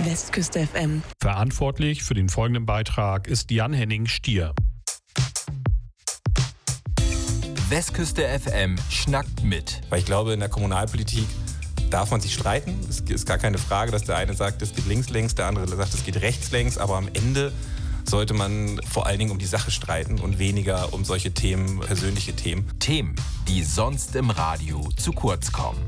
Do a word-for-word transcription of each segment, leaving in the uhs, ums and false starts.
Westküste F M. Verantwortlich für den folgenden Beitrag ist Jan-Henning Stier. Westküste F M schnackt mit. Weil ich glaube, in der Kommunalpolitik darf man sich streiten. Es ist gar keine Frage, dass der eine sagt, es geht links längs, der andere sagt, es geht rechts längs. Aber am Ende sollte man vor allen Dingen um die Sache streiten und weniger um solche Themen, persönliche Themen. Themen, die sonst im Radio zu kurz kommen.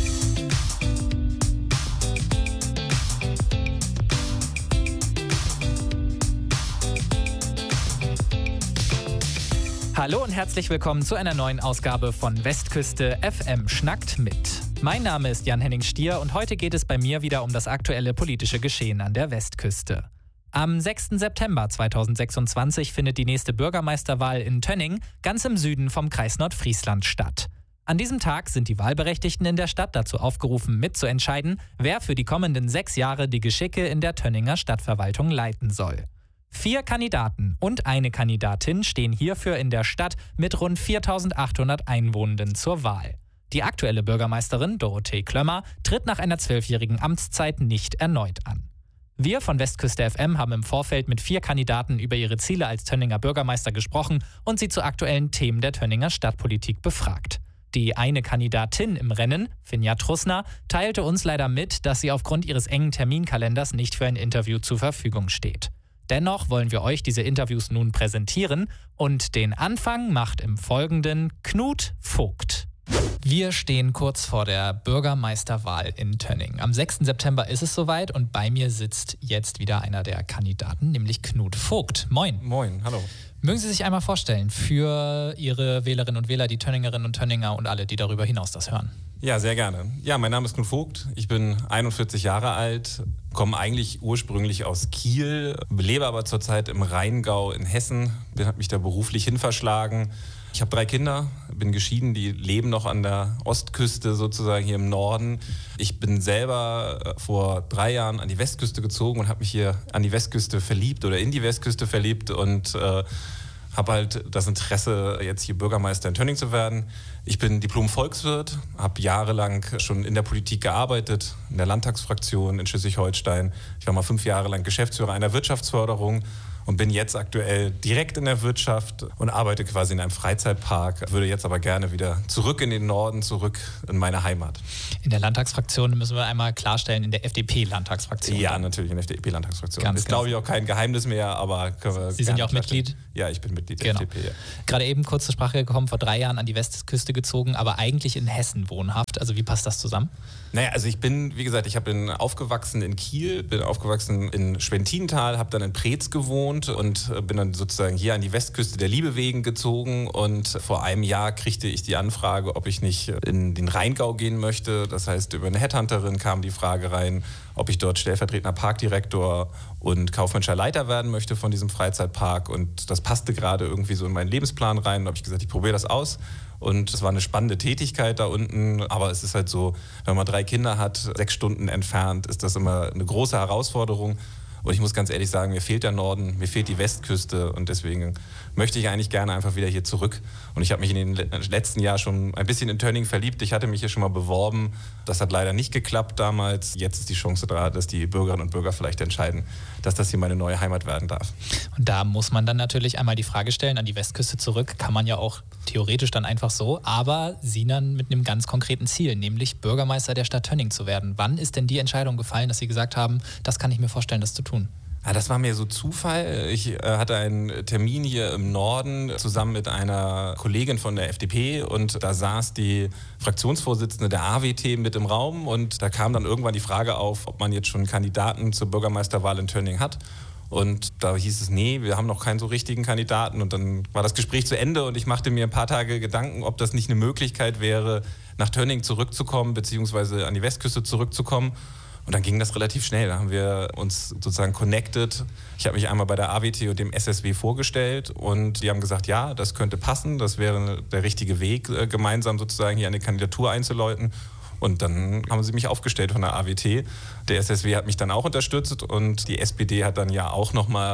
Hallo und herzlich willkommen zu einer neuen Ausgabe von Westküste F M schnackt mit. Mein Name ist Jan-Henning Stier und heute geht es bei mir wieder um das aktuelle politische Geschehen an der Westküste. Am sechsten September zweitausendsechsundzwanzig findet die nächste Bürgermeisterwahl in Tönning, ganz im Süden vom Kreis Nordfriesland, statt. An diesem Tag sind die Wahlberechtigten in der Stadt dazu aufgerufen, mitzuentscheiden, wer für die kommenden sechs Jahre die Geschicke in der Tönninger Stadtverwaltung leiten soll. Vier Kandidaten und eine Kandidatin stehen hierfür in der Stadt mit rund viertausendachthundert Einwohnenden zur Wahl. Die aktuelle Bürgermeisterin Dorothee Klömmer tritt nach einer zwölfjährigen Amtszeit nicht erneut an. Wir von Westküste F M haben im Vorfeld mit vier Kandidaten über ihre Ziele als Tönninger Bürgermeister gesprochen und sie zu aktuellen Themen der Tönninger Stadtpolitik befragt. Die eine Kandidatin im Rennen, Finja Trussner, teilte uns leider mit, dass sie aufgrund ihres engen Terminkalenders nicht für ein Interview zur Verfügung steht. Dennoch wollen wir euch diese Interviews nun präsentieren und den Anfang macht im Folgenden Knut Vogt. Wir stehen kurz vor der Bürgermeisterwahl in Tönning. Am sechsten September ist es soweit und bei mir sitzt jetzt wieder einer der Kandidaten, nämlich Knut Vogt. Moin. Moin, hallo. Mögen Sie sich einmal vorstellen für Ihre Wählerinnen und Wähler, die Tönningerinnen und Tönninger und alle, die darüber hinaus das hören? Ja, sehr gerne. Ja, mein Name ist Knut Vogt. Ich bin einundvierzig Jahre alt, komme eigentlich ursprünglich aus Kiel, lebe aber zurzeit im Rheingau in Hessen, bin, habe mich da beruflich hinverschlagen. Ich habe drei Kinder, bin geschieden, die leben noch an der Ostküste sozusagen hier im Norden. Ich bin selber vor drei Jahren an die Westküste gezogen und habe mich hier an die Westküste verliebt oder in die Westküste verliebt und äh, habe halt das Interesse, jetzt hier Bürgermeister in Tönning zu werden. Ich bin Diplom-Volkswirt, habe jahrelang schon in der Politik gearbeitet, in der Landtagsfraktion in Schleswig-Holstein. Ich war mal fünf Jahre lang Geschäftsführer einer Wirtschaftsförderung und bin jetzt aktuell direkt in der Wirtschaft und arbeite quasi in einem Freizeitpark, würde jetzt aber gerne wieder zurück in den Norden, zurück in meine Heimat. In der Landtagsfraktion müssen wir einmal klarstellen, in der F D P-Landtagsfraktion. Ja, natürlich in der F D P-Landtagsfraktion. Ganz ist, glaube ich, auch kein Geheimnis mehr, aber können wir Sie sind ja auch Mitglied? Ja, ich bin Mitglied der genau. F D P. Ja. Gerade eben kurz zur Sprache gekommen, vor drei Jahren an die Westküste gezogen, aber eigentlich in Hessen wohnhaft. Also wie passt das zusammen? Naja, also ich bin, wie gesagt, ich bin aufgewachsen in Kiel, bin aufgewachsen in Schwentintal, habe dann in Preetz gewohnt und bin dann sozusagen hier an die Westküste der Liebe wegen gezogen und vor einem Jahr kriegte ich die Anfrage, ob ich nicht in den Rheingau gehen möchte. Das heißt, über eine Headhunterin kam die Frage rein, ob ich dort stellvertretender Parkdirektor und kaufmännischer Leiter werden möchte von diesem Freizeitpark und das passte gerade irgendwie so in meinen Lebensplan rein. Da habe ich gesagt, ich probiere das aus. Und es war eine spannende Tätigkeit da unten, aber es ist halt so, wenn man drei Kinder hat, sechs Stunden entfernt, ist das immer eine große Herausforderung. Und ich muss ganz ehrlich sagen, mir fehlt der Norden, mir fehlt die Westküste und deswegen möchte ich eigentlich gerne einfach wieder hier zurück. Und ich habe mich in den letzten Jahren schon ein bisschen in Tönning verliebt. Ich hatte mich hier schon mal beworben. Das hat leider nicht geklappt damals. Jetzt ist die Chance da, dass die Bürgerinnen und Bürger vielleicht entscheiden, dass das hier meine neue Heimat werden darf. Und da muss man dann natürlich einmal die Frage stellen, an die Westküste zurück, kann man ja auch theoretisch dann einfach so, aber Sie dann mit einem ganz konkreten Ziel, nämlich Bürgermeister der Stadt Tönning zu werden. Wann ist denn die Entscheidung gefallen, dass Sie gesagt haben, das kann ich mir vorstellen, das zu tun? Ja, das war mir so Zufall. Ich äh, hatte einen Termin hier im Norden zusammen mit einer Kollegin von der F D P und da saß die Fraktionsvorsitzende der A W T mit im Raum und da kam dann irgendwann die Frage auf, ob man jetzt schon einen Kandidaten zur Bürgermeisterwahl in Tönning hat. Und da hieß es, nee, wir haben noch keinen so richtigen Kandidaten. Und dann war das Gespräch zu Ende und ich machte mir ein paar Tage Gedanken, ob das nicht eine Möglichkeit wäre, nach Tönning zurückzukommen, beziehungsweise an die Westküste zurückzukommen. Und dann ging das relativ schnell. Da haben wir uns sozusagen connected. Ich habe mich einmal bei der A W T und dem S S W vorgestellt und die haben gesagt, ja, das könnte passen, das wäre der richtige Weg, gemeinsam sozusagen hier eine Kandidatur einzuläuten. Und dann haben sie mich aufgestellt von der A W T. Der S S W hat mich dann auch unterstützt und die S P D hat dann ja auch nochmal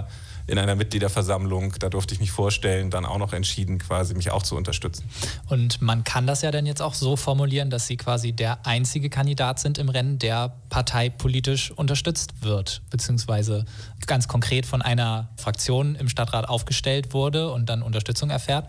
in einer Mitgliederversammlung, da durfte ich mich vorstellen, dann auch noch entschieden, quasi mich auch zu unterstützen. Und man kann das ja dann jetzt auch so formulieren, dass Sie quasi der einzige Kandidat sind im Rennen, der parteipolitisch unterstützt wird, beziehungsweise ganz konkret von einer Fraktion im Stadtrat aufgestellt wurde und dann Unterstützung erfährt.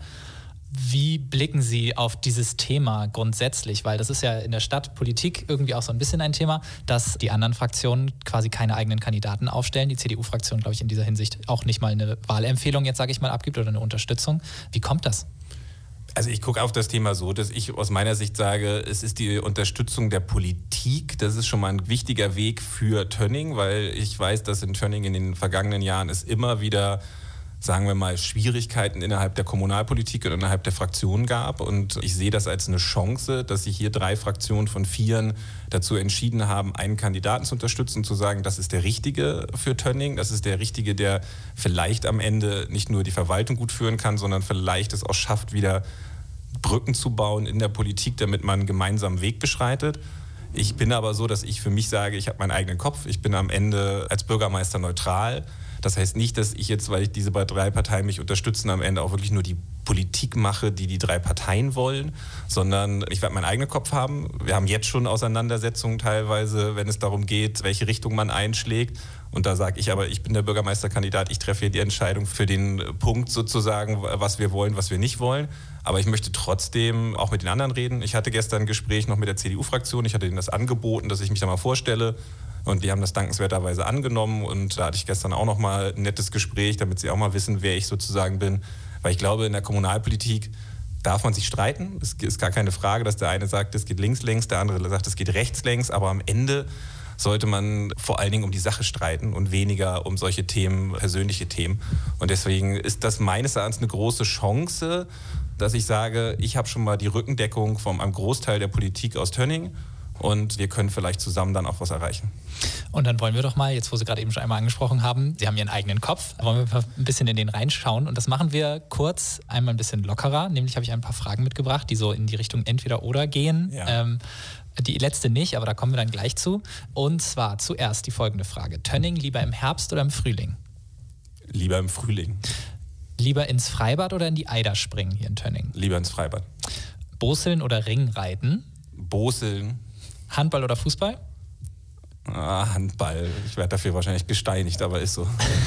Wie blicken Sie auf dieses Thema grundsätzlich? Weil das ist ja in der Stadtpolitik irgendwie auch so ein bisschen ein Thema, dass die anderen Fraktionen quasi keine eigenen Kandidaten aufstellen. Die C D U-Fraktion, glaube ich, in dieser Hinsicht auch nicht mal eine Wahlempfehlung jetzt, sage ich mal, abgibt oder eine Unterstützung. Wie kommt das? Also ich gucke auf das Thema so, dass ich aus meiner Sicht sage, es ist die Unterstützung der Politik. Das ist schon mal ein wichtiger Weg für Tönning, weil ich weiß, dass in Tönning in den vergangenen Jahren es immer wieder, sagen wir mal, Schwierigkeiten innerhalb der Kommunalpolitik und innerhalb der Fraktionen gab. Und ich sehe das als eine Chance, dass sich hier drei Fraktionen von vieren dazu entschieden haben, einen Kandidaten zu unterstützen, zu sagen, das ist der Richtige für Tönning, das ist der Richtige, der vielleicht am Ende nicht nur die Verwaltung gut führen kann, sondern vielleicht es auch schafft, wieder Brücken zu bauen in der Politik, damit man einen gemeinsamen Weg beschreitet. Ich bin aber so, dass ich für mich sage, ich habe meinen eigenen Kopf, ich bin am Ende als Bürgermeister neutral. Das heißt nicht, dass ich jetzt, weil ich diese drei Parteien mich unterstützen, am Ende auch wirklich nur die Politik mache, die die drei Parteien wollen, sondern ich werde meinen eigenen Kopf haben. Wir haben jetzt schon Auseinandersetzungen teilweise, wenn es darum geht, welche Richtung man einschlägt. Und da sage ich aber, ich bin der Bürgermeisterkandidat, ich treffe hier die Entscheidung für den Punkt sozusagen, was wir wollen, was wir nicht wollen. Aber ich möchte trotzdem auch mit den anderen reden. Ich hatte gestern ein Gespräch noch mit der C D U-Fraktion, ich hatte ihnen das angeboten, dass ich mich da mal vorstelle. Und die haben das dankenswerterweise angenommen und da hatte ich gestern auch noch mal ein nettes Gespräch, damit sie auch mal wissen, wer ich sozusagen bin. Weil ich glaube, in der Kommunalpolitik darf man sich streiten. Es ist gar keine Frage, dass der eine sagt, es geht links längs, der andere sagt, es geht rechts längs. Aber am Ende sollte man vor allen Dingen um die Sache streiten und weniger um solche Themen, persönliche Themen. Und deswegen ist das meines Erachtens eine große Chance, dass ich sage, ich habe schon mal die Rückendeckung von einem Großteil der Politik aus Tönning. Und wir können vielleicht zusammen dann auch was erreichen. Und dann wollen wir doch mal, jetzt wo Sie gerade eben schon einmal angesprochen haben, Sie haben Ihren eigenen Kopf, wollen wir ein bisschen in den reinschauen. Und das machen wir kurz einmal ein bisschen lockerer. Nämlich habe ich ein paar Fragen mitgebracht, die so in die Richtung Entweder-Oder gehen. Ja. Ähm, die letzte nicht, aber da kommen wir dann gleich zu. Und zwar zuerst die folgende Frage. Tönning lieber im Herbst oder im Frühling? Lieber im Frühling. Lieber ins Freibad oder in die Eider springen hier in Tönning? Lieber ins Freibad. Boseln oder Ringreiten? Boseln. Handball oder Fußball? Ah, Handball. Ich werde dafür wahrscheinlich gesteinigt, aber ist so.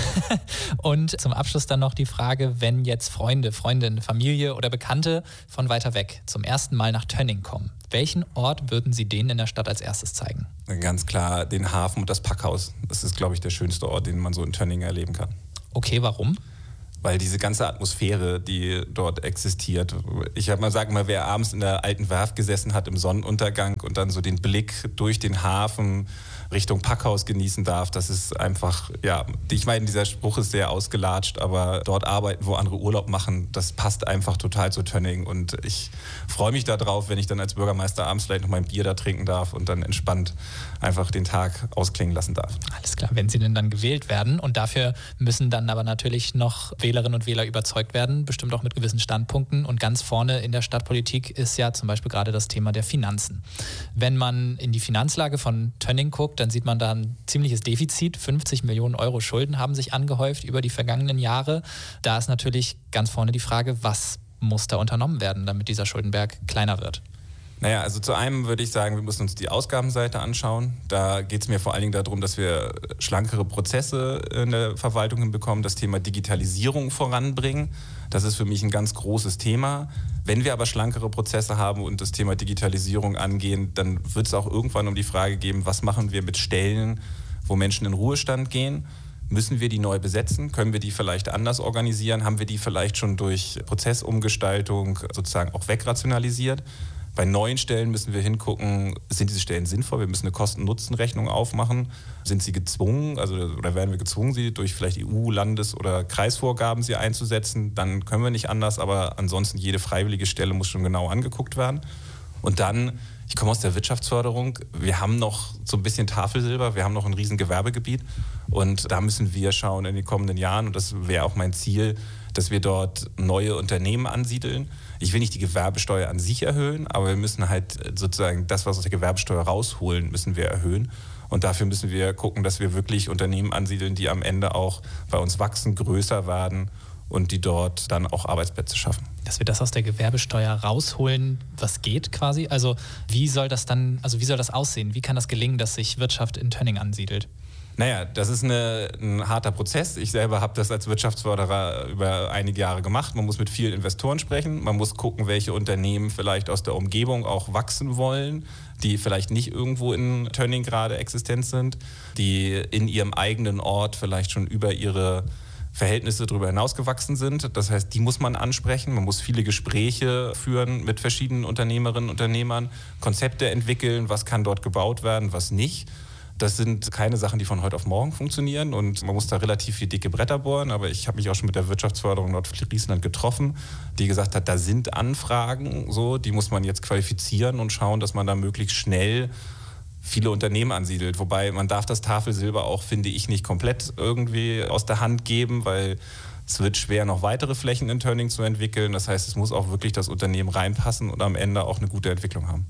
Und zum Abschluss dann noch die Frage, wenn jetzt Freunde, Freundinnen, Familie oder Bekannte von weiter weg zum ersten Mal nach Tönning kommen, welchen Ort würden Sie denen in der Stadt als erstes zeigen? Ganz klar den Hafen und das Packhaus. Das ist, glaube ich, der schönste Ort, den man so in Tönning erleben kann. Okay, warum? Weil diese ganze Atmosphäre, die dort existiert. Ich habe mal gesagt, mal wer abends in der alten Werft gesessen hat im Sonnenuntergang und dann so den Blick durch den Hafen Richtung Packhaus genießen darf, das ist einfach, ja, ich meine, dieser Spruch ist sehr ausgelatscht, aber dort arbeiten, wo andere Urlaub machen, das passt einfach total zu Tönning und ich freue mich darauf, wenn ich dann als Bürgermeister abends vielleicht noch mein Bier da trinken darf und dann entspannt einfach den Tag ausklingen lassen darf. Alles klar, wenn Sie denn dann gewählt werden und dafür müssen dann aber natürlich noch Wählerinnen und Wähler überzeugt werden, bestimmt auch mit gewissen Standpunkten und ganz vorne in der Stadtpolitik ist ja zum Beispiel gerade das Thema der Finanzen. Wenn man in die Finanzlage von Tönning guckt, dann sieht man da ein ziemliches Defizit. fünfzig Millionen Euro Schulden haben sich angehäuft über die vergangenen Jahre. Da ist natürlich ganz vorne die Frage, was muss da unternommen werden, damit dieser Schuldenberg kleiner wird? Naja, also zu einem würde ich sagen, wir müssen uns die Ausgabenseite anschauen. Da geht es mir vor allen Dingen darum, dass wir schlankere Prozesse in der Verwaltung hinbekommen, das Thema Digitalisierung voranbringen. Das ist für mich ein ganz großes Thema. Wenn wir aber schlankere Prozesse haben und das Thema Digitalisierung angehen, dann wird es auch irgendwann um die Frage geben, was machen wir mit Stellen, wo Menschen in Ruhestand gehen? Müssen wir die neu besetzen? Können wir die vielleicht anders organisieren? Haben wir die vielleicht schon durch Prozessumgestaltung sozusagen auch wegrationalisiert? Bei neuen Stellen müssen wir hingucken, sind diese Stellen sinnvoll? Wir müssen eine Kosten-Nutzen-Rechnung aufmachen. Sind sie gezwungen, also oder werden wir gezwungen, sie durch vielleicht E U-, Landes- oder Kreisvorgaben sie einzusetzen? Dann können wir nicht anders, aber ansonsten jede freiwillige Stelle muss schon genau angeguckt werden. Und dann, ich komme aus der Wirtschaftsförderung, wir haben noch so ein bisschen Tafelsilber, wir haben noch ein riesen Gewerbegebiet und da müssen wir schauen in den kommenden Jahren und das wäre auch mein Ziel, dass wir dort neue Unternehmen ansiedeln. Ich will nicht die Gewerbesteuer an sich erhöhen, aber wir müssen halt sozusagen das, was aus der Gewerbesteuer rausholen, müssen wir erhöhen. Und dafür müssen wir gucken, dass wir wirklich Unternehmen ansiedeln, die am Ende auch bei uns wachsen, größer werden und die dort dann auch Arbeitsplätze schaffen. Dass wir das aus der Gewerbesteuer rausholen, was geht quasi? Also wie soll das dann, also wie soll das aussehen? Wie kann das gelingen, dass sich Wirtschaft in Tönning ansiedelt? Naja, das ist eine, ein harter Prozess. Ich selber habe das als Wirtschaftsförderer über einige Jahre gemacht. Man muss mit vielen Investoren sprechen. Man muss gucken, welche Unternehmen vielleicht aus der Umgebung auch wachsen wollen, die vielleicht nicht irgendwo in Tönning gerade existent sind, die in ihrem eigenen Ort vielleicht schon über ihre Verhältnisse darüber hinausgewachsen sind. Das heißt, die muss man ansprechen. Man muss viele Gespräche führen mit verschiedenen Unternehmerinnen und Unternehmern, Konzepte entwickeln, was kann dort gebaut werden, was nicht. Das sind keine Sachen, die von heute auf morgen funktionieren und man muss da relativ viel dicke Bretter bohren. Aber ich habe mich auch schon mit der Wirtschaftsförderung Nordfriesland getroffen, die gesagt hat, da sind Anfragen, so, die muss man jetzt qualifizieren und schauen, dass man da möglichst schnell viele Unternehmen ansiedelt. Wobei man darf das Tafelsilber auch, finde ich, nicht komplett irgendwie aus der Hand geben, weil es wird schwer, noch weitere Flächen in Tönning zu entwickeln. Das heißt, es muss auch wirklich das Unternehmen reinpassen und am Ende auch eine gute Entwicklung haben.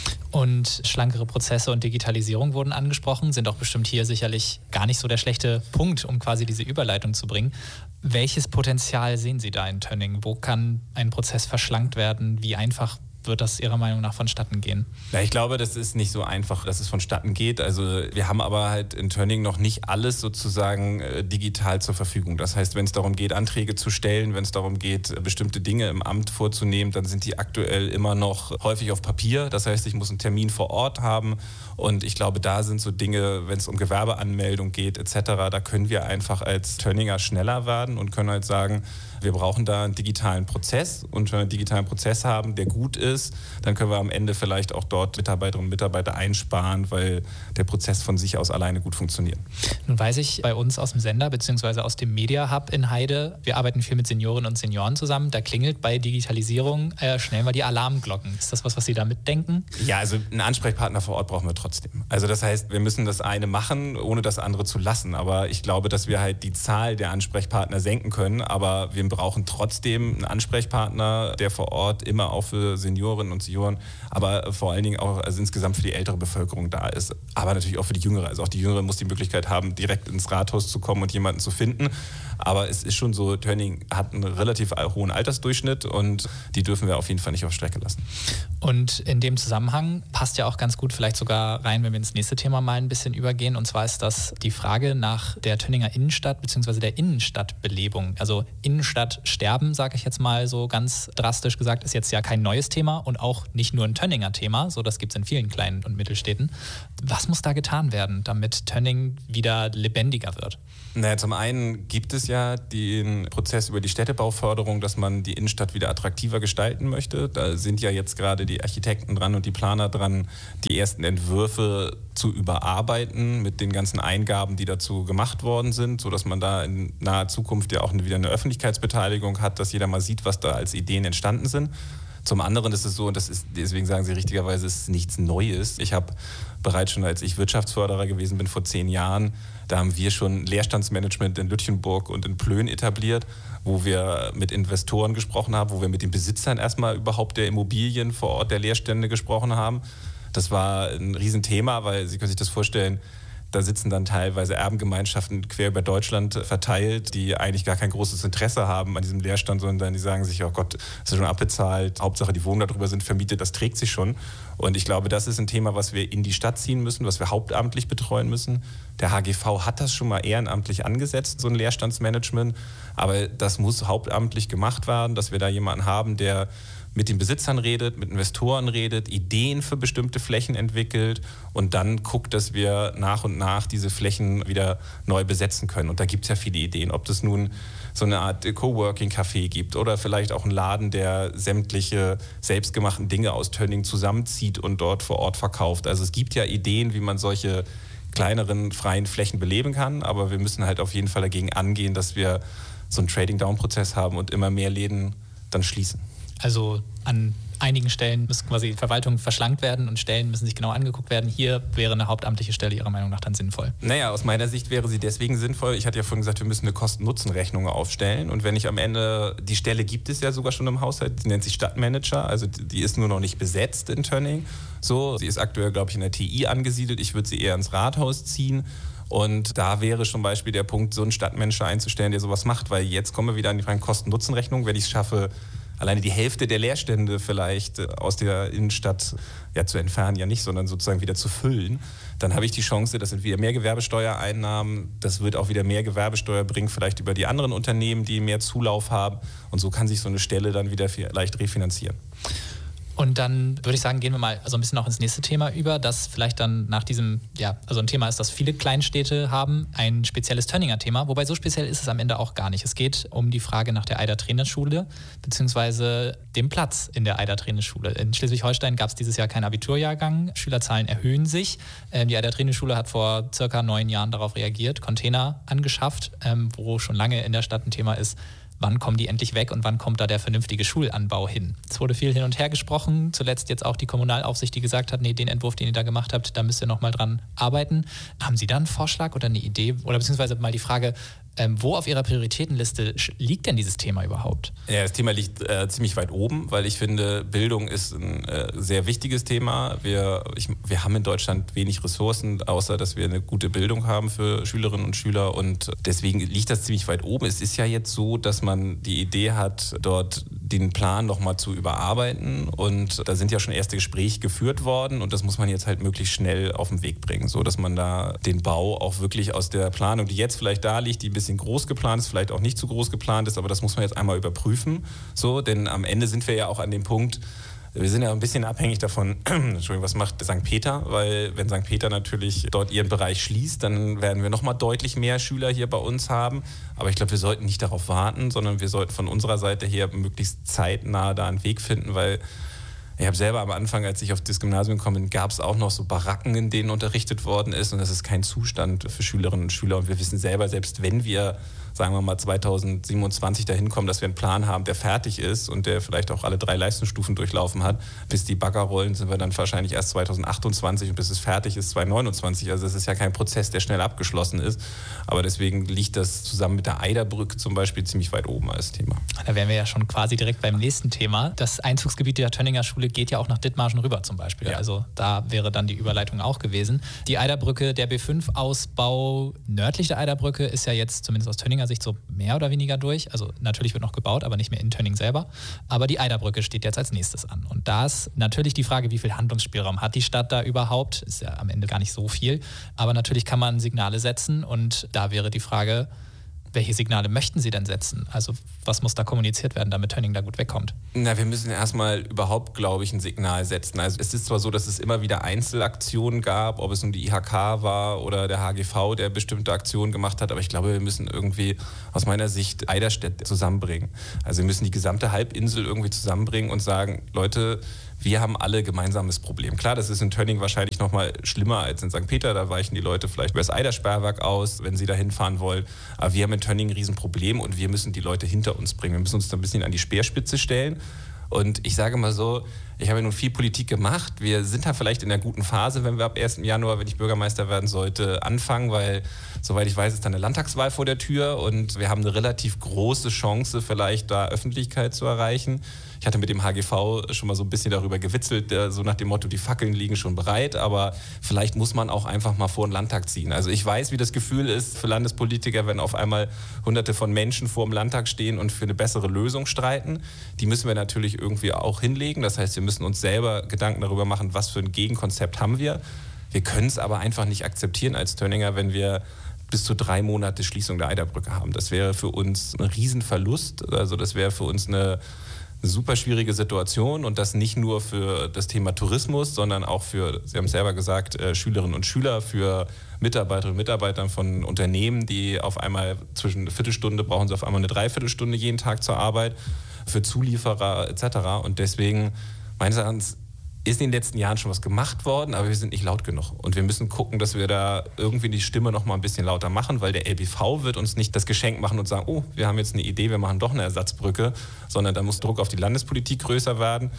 Und schlankere Prozesse und Digitalisierung wurden angesprochen, sind auch bestimmt hier sicherlich gar nicht so der schlechte Punkt, um quasi diese Überleitung zu bringen. Welches Potenzial sehen Sie da in Tönning? Wo kann ein Prozess verschlankt werden? Wie einfach wird das Ihrer Meinung nach vonstatten gehen? Ja, ich glaube, das ist nicht so einfach, dass es vonstatten geht. Also wir haben aber halt in Tönning noch nicht alles sozusagen äh, digital zur Verfügung. Das heißt, wenn es darum geht, Anträge zu stellen, wenn es darum geht, äh, bestimmte Dinge im Amt vorzunehmen, dann sind die aktuell immer noch häufig auf Papier. Das heißt, ich muss einen Termin vor Ort haben und ich glaube, da sind so Dinge, wenn es um Gewerbeanmeldung geht et cetera, da können wir einfach als Tönninger schneller werden und können halt sagen, wir brauchen da einen digitalen Prozess und wenn wir einen digitalen Prozess haben, der gut ist, dann können wir am Ende vielleicht auch dort Mitarbeiterinnen und Mitarbeiter einsparen, weil der Prozess von sich aus alleine gut funktioniert. Nun weiß ich bei uns aus dem Sender bzw. aus dem Media Hub in Heide, wir arbeiten viel mit Seniorinnen und Senioren zusammen, da klingelt bei Digitalisierung äh, schnell mal die Alarmglocken. Ist das was, was Sie damit denken? Ja, also einen Ansprechpartner vor Ort brauchen wir trotzdem. Also das heißt, wir müssen das eine machen, ohne das andere zu lassen. Aber ich glaube, dass wir halt die Zahl der Ansprechpartner senken können, aber wir brauchen trotzdem einen Ansprechpartner, der vor Ort immer auch für Seniorinnen und Senioren, aber vor allen Dingen auch also insgesamt für die ältere Bevölkerung da ist. Aber natürlich auch für die Jüngere. Also auch die Jüngere muss die Möglichkeit haben, direkt ins Rathaus zu kommen und jemanden zu finden. Aber es ist schon so, Tönning hat einen relativ hohen Altersdurchschnitt und die dürfen wir auf jeden Fall nicht auf Strecke lassen. Und in dem Zusammenhang passt ja auch ganz gut vielleicht sogar rein, wenn wir ins nächste Thema mal ein bisschen übergehen. Und zwar ist das die Frage nach der Tönninger Innenstadt bzw. der Innenstadtbelebung. Also Innenstadtsterben, sage ich jetzt mal so ganz drastisch gesagt, ist jetzt ja kein neues Thema und auch nicht nur ein Tönninger Thema. So, das gibt es in vielen kleinen und Mittelstädten. Was muss da getan werden, damit Tönning wieder lebendiger wird? Naja, zum einen gibt es ja den Prozess über die Städtebauförderung, dass man die Innenstadt wieder attraktiver gestalten möchte. Da sind ja jetzt gerade die Architekten dran und die Planer dran, die ersten Entwürfe zu überarbeiten mit den ganzen Eingaben, die dazu gemacht worden sind, sodass man da in naher Zukunft ja auch wieder eine Öffentlichkeitsbeteiligung hat, dass jeder mal sieht, was da als Ideen entstanden sind. Zum anderen ist es so, und das ist, deswegen sagen Sie richtigerweise, es ist nichts Neues. Ich habe bereits schon, als ich Wirtschaftsförderer gewesen bin vor zehn Jahren, da haben wir schon Leerstandsmanagement in Lütchenburg und in Plön etabliert, wo wir mit Investoren gesprochen haben, wo wir mit den Besitzern erstmal überhaupt der Immobilien vor Ort der Leerstände gesprochen haben. Das war ein Riesenthema, weil Sie können sich das vorstellen, da sitzen dann teilweise Erbengemeinschaften quer über Deutschland verteilt, die eigentlich gar kein großes Interesse haben an diesem Leerstand, sondern die sagen sich, oh Gott, das ist schon abbezahlt, Hauptsache die Wohnungen darüber sind vermietet, das trägt sich schon. Und ich glaube, das ist ein Thema, was wir in die Stadt ziehen müssen, was wir hauptamtlich betreuen müssen. Der H G V hat das schon mal ehrenamtlich angesetzt, so ein Leerstandsmanagement, aber das muss hauptamtlich gemacht werden, dass wir da jemanden haben, der mit den Besitzern redet, mit Investoren redet, Ideen für bestimmte Flächen entwickelt und dann guckt, dass wir nach und nach diese Flächen wieder neu besetzen können. Und da gibt es ja viele Ideen, ob das nun so eine Art Coworking-Café gibt oder vielleicht auch einen Laden, der sämtliche selbstgemachten Dinge aus Tönning zusammenzieht und dort vor Ort verkauft. Also es gibt ja Ideen, wie man solche kleineren freien Flächen beleben kann, aber wir müssen halt auf jeden Fall dagegen angehen, dass wir so einen Trading-Down-Prozess haben und immer mehr Läden dann schließen. Also an einigen Stellen müssen quasi Verwaltungen verschlankt werden und Stellen müssen sich genau angeguckt werden. Hier wäre eine hauptamtliche Stelle Ihrer Meinung nach dann sinnvoll? Naja, aus meiner Sicht wäre sie deswegen sinnvoll. Ich hatte ja vorhin gesagt, wir müssen eine Kosten-Nutzen-Rechnung aufstellen. Und wenn ich am Ende, die Stelle gibt es ja sogar schon im Haushalt, die nennt sich Stadtmanager, also die ist nur noch nicht besetzt in Tönning. So, sie ist aktuell, glaube ich, in der T I angesiedelt. Ich würde sie eher ins Rathaus ziehen. Und da wäre zum Beispiel der Punkt, so einen Stadtmanager einzustellen, der sowas macht. Weil jetzt kommen wir wieder an die Frage Kosten-Nutzen-Rechnung. Wenn ich es schaffe, alleine die Hälfte der Leerstände vielleicht aus der Innenstadt ja, zu entfernen, ja nicht, sondern sozusagen wieder zu füllen, dann habe ich die Chance, das sind wieder mehr Gewerbesteuereinnahmen, das wird auch wieder mehr Gewerbesteuer bringen, vielleicht über die anderen Unternehmen, die mehr Zulauf haben. Und so kann sich so eine Stelle dann wieder leicht refinanzieren. Und dann würde ich sagen, gehen wir mal so ein bisschen auch ins nächste Thema über, das vielleicht dann nach diesem, ja, also ein Thema ist, das viele Kleinstädte haben, ein spezielles Tönninger Thema, wobei so speziell ist es am Ende auch gar nicht. Es geht um die Frage nach der Eider-Trainerschule beziehungsweise dem Platz in der Eider-Trainerschule. In Schleswig-Holstein gab es dieses Jahr keinen Abiturjahrgang, Schülerzahlen erhöhen sich. Ähm, die Eider-Trainerschule hat vor circa neun Jahren darauf reagiert, Container angeschafft, ähm, wo schon lange in der Stadt ein Thema ist, wann kommen die endlich weg und wann kommt da der vernünftige Schulanbau hin? Es wurde viel hin und her gesprochen, zuletzt jetzt auch die Kommunalaufsicht, die gesagt hat, nee, den Entwurf, den ihr da gemacht habt, da müsst ihr noch mal dran arbeiten. Haben Sie da einen Vorschlag oder eine Idee oder beziehungsweise mal die Frage, Ähm, wo auf Ihrer Prioritätenliste liegt denn dieses Thema überhaupt? Ja, das Thema liegt äh, ziemlich weit oben, weil ich finde, Bildung ist ein äh, sehr wichtiges Thema. Wir, ich, wir haben in Deutschland wenig Ressourcen, außer dass wir eine gute Bildung haben für Schülerinnen und Schüler und deswegen liegt das ziemlich weit oben. Es ist ja jetzt so, dass man die Idee hat, dort den Plan nochmal zu überarbeiten und da sind ja schon erste Gespräche geführt worden und das muss man jetzt halt möglichst schnell auf den Weg bringen, so dass man da den Bau auch wirklich aus der Planung, die jetzt vielleicht da liegt, die ein bisschen groß geplant ist, vielleicht auch nicht zu groß geplant ist, aber das muss man jetzt einmal überprüfen. So, denn am Ende sind wir ja auch an dem Punkt, wir sind ja ein bisschen abhängig davon, Entschuldigung, was macht Sankt Peter, weil wenn Sankt Peter natürlich dort ihren Bereich schließt, dann werden wir nochmal deutlich mehr Schüler hier bei uns haben. Aber ich glaube, wir sollten nicht darauf warten, sondern wir sollten von unserer Seite her möglichst zeitnah da einen Weg finden, weil ich habe selber am Anfang, als ich auf das Gymnasium gekommen bin, gab es auch noch so Baracken, in denen unterrichtet worden ist und das ist kein Zustand für Schülerinnen und Schüler und wir wissen selber, selbst wenn wir, sagen wir mal zweitausendsiebenundzwanzig dahin kommen, dass wir einen Plan haben, der fertig ist und der vielleicht auch alle drei Leistungsstufen durchlaufen hat, bis die Bagger rollen, sind wir dann wahrscheinlich erst zweitausendachtundzwanzig und bis es fertig ist zweitausendneunundzwanzig. Also es ist ja kein Prozess, der schnell abgeschlossen ist, aber deswegen liegt das zusammen mit der Eiderbrücke zum Beispiel ziemlich weit oben als Thema. Da wären wir ja schon quasi direkt beim nächsten Thema. Das Einzugsgebiet der Tönninger Schule geht ja auch nach Dithmarschen rüber zum Beispiel. Ja. Also da wäre dann die Überleitung auch gewesen. Die Eiderbrücke, der B fünf Ausbau nördlich der Eiderbrücke ist ja jetzt zumindest aus Tönninger Sicht so mehr oder weniger durch. Also natürlich wird noch gebaut, aber nicht mehr in Tönning selber. Aber die Eiderbrücke steht jetzt als nächstes an. Und da ist natürlich die Frage, wie viel Handlungsspielraum hat die Stadt da überhaupt? Ist ja am Ende gar nicht so viel. Aber natürlich kann man Signale setzen und da wäre die Frage, welche Signale möchten Sie denn setzen? Also was muss da kommuniziert werden, damit Tönning da gut wegkommt? Na, wir müssen erstmal überhaupt, glaube ich, ein Signal setzen. Also es ist zwar so, dass es immer wieder Einzelaktionen gab, ob es nun die I H K war oder der H G V, der bestimmte Aktionen gemacht hat, aber ich glaube, wir müssen irgendwie aus meiner Sicht Eiderstedt zusammenbringen. Also wir müssen die gesamte Halbinsel irgendwie zusammenbringen und sagen, Leute, wir haben alle gemeinsames Problem. Klar, das ist in Tönning wahrscheinlich noch mal schlimmer als in Sankt Peter. Da weichen die Leute vielleicht über das Eidersperrwerk aus, wenn sie da hinfahren wollen. Aber wir haben in Tönning ein Riesenproblem und wir müssen die Leute hinter uns bringen. Wir müssen uns da ein bisschen an die Speerspitze stellen. Und ich sage mal so, ich habe ja nun viel Politik gemacht. Wir sind da vielleicht in einer guten Phase, wenn wir ab ersten Januar, wenn ich Bürgermeister werden sollte, anfangen, weil, soweit ich weiß, ist dann eine Landtagswahl vor der Tür und wir haben eine relativ große Chance, vielleicht da Öffentlichkeit zu erreichen. Ich hatte mit dem H G V schon mal so ein bisschen darüber gewitzelt, so nach dem Motto, die Fackeln liegen schon bereit, aber vielleicht muss man auch einfach mal vor den Landtag ziehen. Also ich weiß, wie das Gefühl ist für Landespolitiker, wenn auf einmal hunderte von Menschen vor dem Landtag stehen und für eine bessere Lösung streiten. Die müssen wir natürlich irgendwie auch hinlegen. Das heißt, wir müssen uns selber Gedanken darüber machen, was für ein Gegenkonzept haben wir. Wir können es aber einfach nicht akzeptieren als Tönninger, wenn wir bis zu drei Monate Schließung der Eiderbrücke haben. Das wäre für uns ein Riesenverlust. Also das wäre für uns eine Eine super schwierige Situation und das nicht nur für das Thema Tourismus, sondern auch für, Sie haben es selber gesagt, äh, Schülerinnen und Schüler, für Mitarbeiterinnen und Mitarbeiter von Unternehmen, die auf einmal zwischen eine Viertelstunde brauchen sie auf einmal eine Dreiviertelstunde jeden Tag zur Arbeit, für Zulieferer et cetera. Und deswegen, meines Erachtens, ist in den letzten Jahren schon was gemacht worden, aber wir sind nicht laut genug. Und wir müssen gucken, dass wir da irgendwie die Stimme noch mal ein bisschen lauter machen, weil der L B V wird uns nicht das Geschenk machen und sagen, oh, wir haben jetzt eine Idee, wir machen doch eine Ersatzbrücke, sondern da muss Druck auf die Landespolitik größer werden.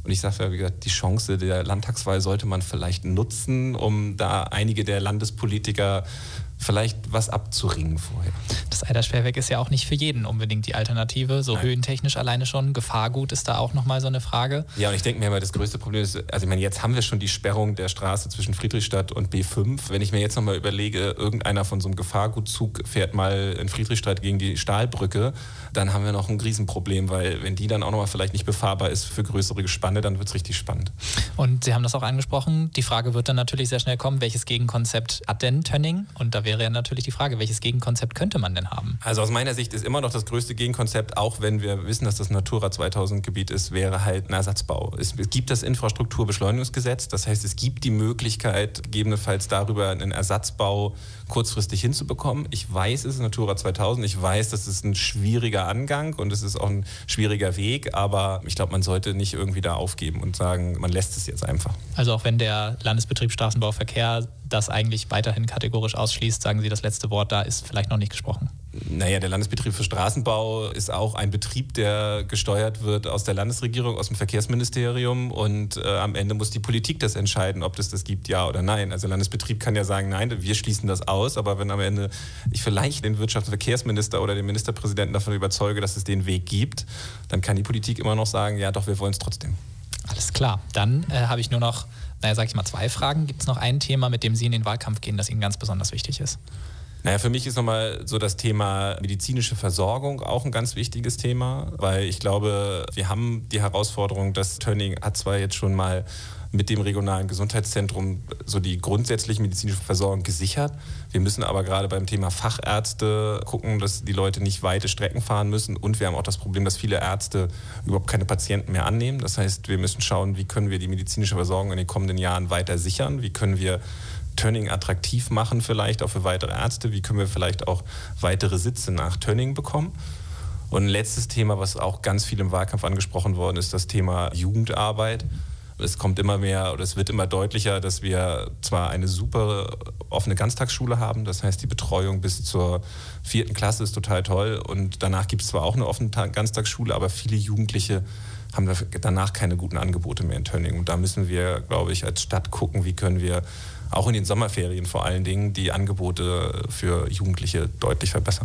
Und ich sage ja, wie gesagt, die Chance der Landtagswahl sollte man vielleicht nutzen, um da einige der Landespolitiker vielleicht was abzuringen vorher. Das Eider-Sperrwerk ist ja auch nicht für jeden unbedingt die Alternative. So Nein. höhentechnisch alleine schon. Gefahrgut ist da auch nochmal so eine Frage. Ja, und ich denke mir immer, das größte Problem ist, also ich meine, jetzt haben wir schon die Sperrung der Straße zwischen Friedrichstadt und B fünf. Wenn ich mir jetzt nochmal überlege, irgendeiner von so einem Gefahrgutzug fährt mal in Friedrichstadt gegen die Stahlbrücke, dann haben wir noch ein Riesenproblem, weil wenn die dann auch nochmal vielleicht nicht befahrbar ist für größere Gespanne, dann wird es richtig spannend. Und Sie haben das auch angesprochen, die Frage wird dann natürlich sehr schnell kommen, welches Gegenkonzept hat denn Tönning? Und da wäre ja natürlich die Frage, welches Gegenkonzept könnte man denn haben? Also aus meiner Sicht ist immer noch das größte Gegenkonzept, auch wenn wir wissen, dass das ein Natura zweitausend Gebiet ist, wäre halt ein Ersatzbau. Es gibt das Infrastrukturbeschleunigungsgesetz, das heißt, es gibt die Möglichkeit, gegebenenfalls darüber einen Ersatzbau kurzfristig hinzubekommen. Ich weiß, es ist Natura zweitausend, ich weiß, das ist ein schwieriger Angang und es ist auch ein schwieriger Weg, aber ich glaube, man sollte nicht irgendwie da aufgeben und sagen, man lässt es jetzt einfach. Also auch wenn der Landesbetrieb Straßenbauverkehr das eigentlich weiterhin kategorisch ausschließt, sagen Sie, das letzte Wort da ist vielleicht noch nicht gesprochen. Naja, der Landesbetrieb für Straßenbau ist auch ein Betrieb, der gesteuert wird aus der Landesregierung, aus dem Verkehrsministerium und äh, am Ende muss die Politik das entscheiden, ob das das gibt, ja oder nein. Also der Landesbetrieb kann ja sagen, nein, wir schließen das aus, aber wenn am Ende ich vielleicht den Wirtschafts- und Verkehrsminister oder den Ministerpräsidenten davon überzeuge, dass es den Weg gibt, dann kann die Politik immer noch sagen, ja doch, wir wollen es trotzdem. Alles klar, dann äh, habe ich nur noch, naja, sag ich mal, zwei Fragen. Gibt es noch ein Thema, mit dem Sie in den Wahlkampf gehen, das Ihnen ganz besonders wichtig ist? Naja, für mich ist nochmal so das Thema medizinische Versorgung auch ein ganz wichtiges Thema, weil ich glaube, wir haben die Herausforderung, dass Tönning hat zwar jetzt schon mal mit dem regionalen Gesundheitszentrum so die grundsätzliche medizinische Versorgung gesichert. Wir müssen aber gerade beim Thema Fachärzte gucken, dass die Leute nicht weite Strecken fahren müssen. Und wir haben auch das Problem, dass viele Ärzte überhaupt keine Patienten mehr annehmen. Das heißt, wir müssen schauen, wie können wir die medizinische Versorgung in den kommenden Jahren weiter sichern? Wie können wir Tönning attraktiv machen, vielleicht auch für weitere Ärzte? Wie können wir vielleicht auch weitere Sitze nach Tönning bekommen? Und ein letztes Thema, was auch ganz viel im Wahlkampf angesprochen worden ist, das Thema Jugendarbeit. Es kommt immer mehr oder es wird immer deutlicher, dass wir zwar eine super offene Ganztagsschule haben, das heißt die Betreuung bis zur vierten Klasse ist total toll und danach gibt es zwar auch eine offene Ganztagsschule, aber viele Jugendliche haben danach keine guten Angebote mehr in Tönning. Und da müssen wir, glaube ich, als Stadt gucken, wie können wir auch in den Sommerferien vor allen Dingen die Angebote für Jugendliche deutlich verbessern.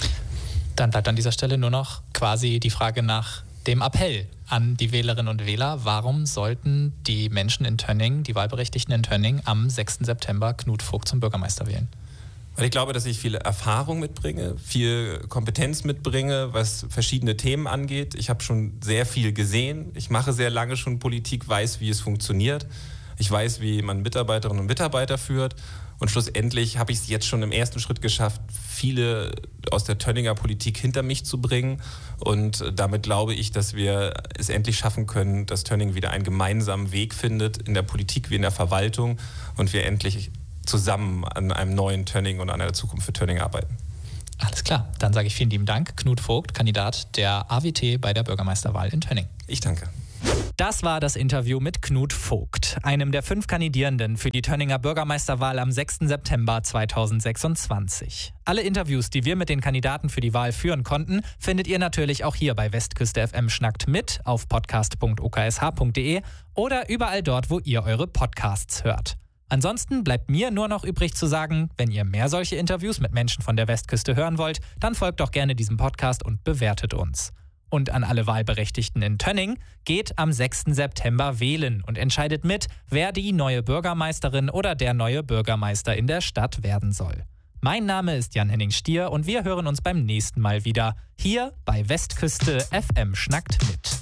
Dann bleibt an dieser Stelle nur noch quasi die Frage nach dem Appell an die Wählerinnen und Wähler. Warum sollten die Menschen in Tönning, die Wahlberechtigten in Tönning, am sechsten September Knut Vogt zum Bürgermeister wählen? Weil ich glaube, dass ich viel Erfahrung mitbringe, viel Kompetenz mitbringe, was verschiedene Themen angeht. Ich habe schon sehr viel gesehen. Ich mache sehr lange schon Politik, weiß, wie es funktioniert. Ich weiß, wie man Mitarbeiterinnen und Mitarbeiter führt. Und schlussendlich habe ich es jetzt schon im ersten Schritt geschafft, viele aus der Tönninger Politik hinter mich zu bringen. Und damit glaube ich, dass wir es endlich schaffen können, dass Tönning wieder einen gemeinsamen Weg findet, in der Politik wie in der Verwaltung. Und wir endlich zusammen an einem neuen Tönning und an einer Zukunft für Tönning arbeiten. Alles klar, dann sage ich vielen lieben Dank. Knut Vogt, Kandidat der A W T bei der Bürgermeisterwahl in Tönning. Ich danke. Das war das Interview mit Knut Vogt, einem der fünf Kandidierenden für die Tönninger Bürgermeisterwahl am sechsten September zweitausendsechsundzwanzig. Alle Interviews, die wir mit den Kandidaten für die Wahl führen konnten, findet ihr natürlich auch hier bei Westküste F M Schnackt mit auf podcast punkt o k s h punkt d e oder überall dort, wo ihr eure Podcasts hört. Ansonsten bleibt mir nur noch übrig zu sagen, wenn ihr mehr solche Interviews mit Menschen von der Westküste hören wollt, dann folgt doch gerne diesem Podcast und bewertet uns. Und an alle Wahlberechtigten in Tönning, geht am sechsten September wählen und entscheidet mit, wer die neue Bürgermeisterin oder der neue Bürgermeister in der Stadt werden soll. Mein Name ist Jan-Henning Stier und wir hören uns beim nächsten Mal wieder hier bei Westküste F M Schnackt mit.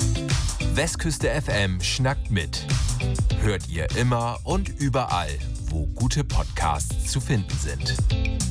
Westküste F M Schnackt mit. Hört ihr immer und überall, wo gute Podcasts zu finden sind.